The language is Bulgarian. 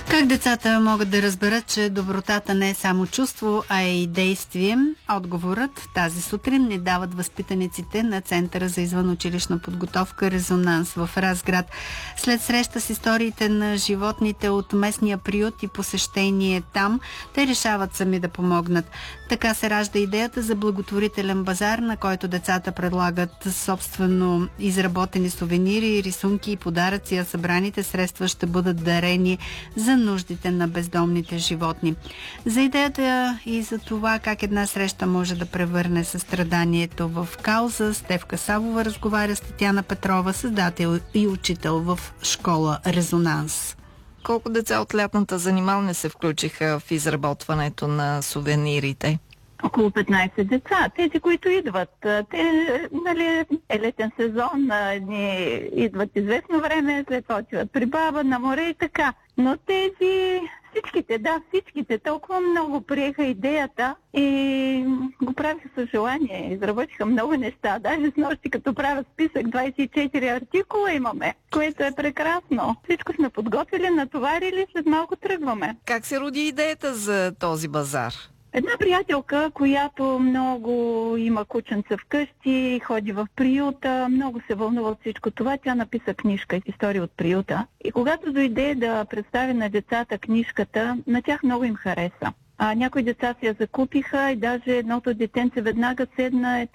Как децата могат да разберат, че добротата не е само чувство, а е и действие? Отговорът тази сутрин ни дават възпитаниците на Центъра за извънучилищна подготовка „Резонанс” в Разград. След среща с историите на животните от местния приют и посещение там, те решават сами да помогнат. Така се ражда идеята за благотворителен базар, на който децата предлагат собствено изработени сувенири, рисунки и подаръци, а събраните средства ще бъдат дарени за нуждите на бездомните животни. За идеята и за това как една среща може да превърне състраданието в кауза, Стефка Савова разговаря с Татяна Петрова, създател и учител в школа „Резонанс”. Колко деца от лятната занималня се включиха в изработването на сувенирите? Около 15 деца. Тези, които идват. Те, е летен сезон, едни идват известно време, след това отиват при баба, на море и така. Но всичките толкова много приеха идеята и го правиха с желание. Изработиха много неща. Даже с нощи, като правя списък, 24 артикула имаме, което е прекрасно. Всичко сме подготвили, натоварили, след малко тръгваме. Как се роди идеята за този базар? Една приятелка, която много има кученца вкъщи, ходи в приюта, много се вълнува от всичко това. Тя написа книжка „История от приюта”. И когато дойде да представи на децата книжката, на тях много им хареса. Някои деца си я закупиха и даже едното детенце веднага седна